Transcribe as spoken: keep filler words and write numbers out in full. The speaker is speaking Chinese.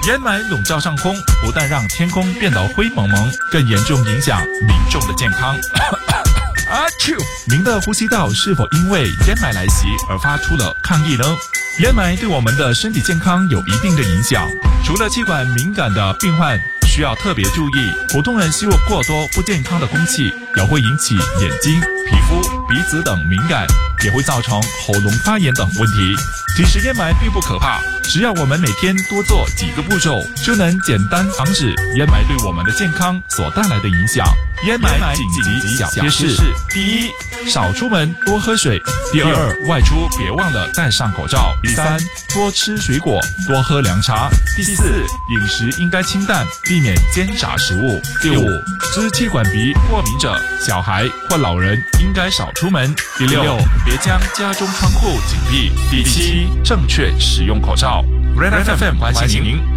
烟霾笼罩上空，不但让天空变得灰蒙蒙，更严重影响民众的健康。阿啾！您的呼吸道是否因为烟霾来袭而发出了抗议呢？烟霾对我们的身体健康有一定的影响，除了气管敏感的病患需要特别注意，普通人吸入过多不健康的空气，也会引起眼睛、皮肤、鼻子等敏感，也会造成喉咙发炎等问题。其实烟霾并不可怕，只要我们每天多做几个步骤，就能简单防止烟霾对我们的健康所带来的影响。烟霾紧急小贴士：第一，少出门，多喝水；第二，外出别忘了戴上口罩；第三，多吃水果，多喝凉茶；第四，饮食应该清淡，避免煎炸食物；第五，支气管鼻过敏者、小孩或老人应该少出门；第六，别将家中窗户紧闭；第七，正确使用口罩。Red F M 欢迎您